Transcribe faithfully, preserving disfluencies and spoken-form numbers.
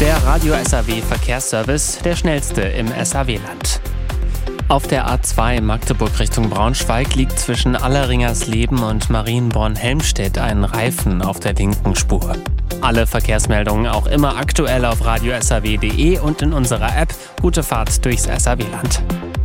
Der Radio S R W Verkehrsservice, der schnellste im S R W-Land. Auf der A zwei Magdeburg Richtung Braunschweig liegt zwischen Alleringersleben und Marienborn-Helmstedt ein Reifen auf der linken Spur. Alle Verkehrsmeldungen auch immer aktuell auf radio s r w punkt d e und in unserer App. Gute Fahrt durchs S R W-Land.